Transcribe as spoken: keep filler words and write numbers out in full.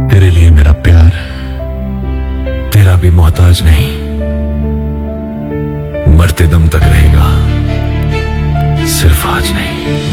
तेरे लिए मेरा प्यार तेरा भी मोहताज नहीं, मरते दम तक रहेगा।